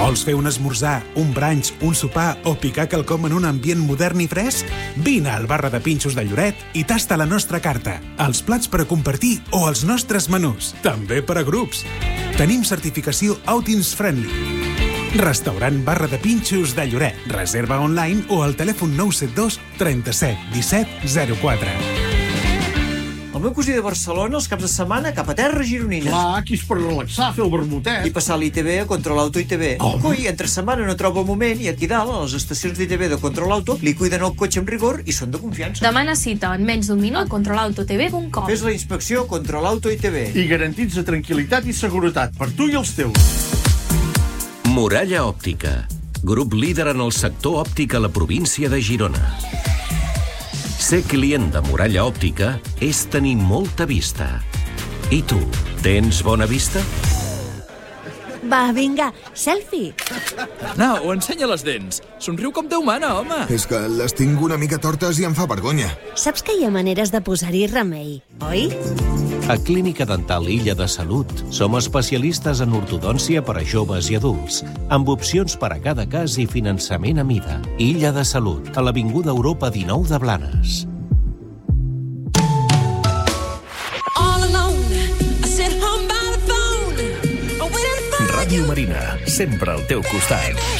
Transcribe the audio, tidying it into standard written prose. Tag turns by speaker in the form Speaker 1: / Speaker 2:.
Speaker 1: Vols fer un esmorzar, un brunch, un sopar o picar quelcom en un ambient modern i fresc? Vine al Barra de Pinxos de Lloret i tasta la nostra carta, els plats per a compartir o els nostres menús, també per a grups. Tenim certificació Outings Friendly. Restaurant Barra de Pinxos de Lloret. Reserva online o al telèfon 972 37 17 04.
Speaker 2: El meu cosí de Barcelona, els caps de setmana, cap a terra gironines.
Speaker 3: Clar, aquí és per relaxar, fer el vermutet.
Speaker 2: I passar l'ITV a Controlauto ITV. Coi, entre setmana no troba el moment i aquí dalt, a les estacions d'ITV de Controlauto, li cuiden el cotxe amb rigor i són de confiança.
Speaker 4: Demana cita en menys d'un minut a controlautotv.com.
Speaker 2: Fes la inspecció Controlauto ITV.
Speaker 3: I garantits de tranquil·litat i seguretat per tu i els teus.
Speaker 5: Muralla Òptica, grup líder en el sector òptic a la província de Girona. Ser client de Muralla Òptica és tenir molta vista. I tu, tens bona vista?
Speaker 6: Va, vinga, selfie.
Speaker 7: Arnau, ensenya les dents. Somriu com Déu mana, home.
Speaker 8: És que les tinc una mica tortes i em fa vergonya.
Speaker 6: Saps que hi ha maneres de posar-hi remei, oi?
Speaker 9: A Clínica Dental Illa de Salut som especialistes en ortodòncia per a joves i adults, amb opcions per a cada cas i finançament a mida. Illa de Salut, a l'Avinguda Europa 19 de Blanes.
Speaker 10: Ràdio Marina, sempre al teu costat.